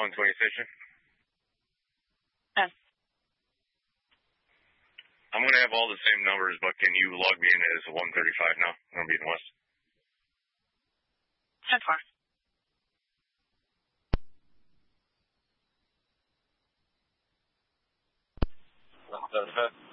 120 station. Yes. I'm going to have all the same numbers, but can you log me in as 135 now? I'm going to be in West. 10-4. 175.